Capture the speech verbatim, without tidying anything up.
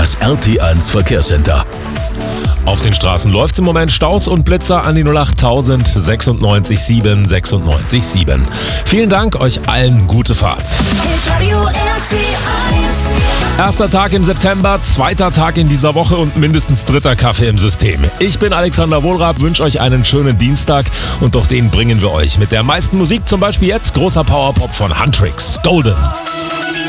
Das R T eins Verkehrscenter. Auf den Straßen läuft's im Moment, Staus und Blitzer an die null acht tausend sechsundneunzig sieben sechsundneunzig sieben. Vielen Dank, euch allen gute Fahrt. Erster Tag im September, zweiter Tag in dieser Woche und mindestens dritter Kaffee im System. Ich bin Alexander Wohlrab, wünsche euch einen schönen Dienstag und durch den bringen wir euch mit der meisten Musik, zum Beispiel jetzt großer Powerpop von Huntrix, Golden.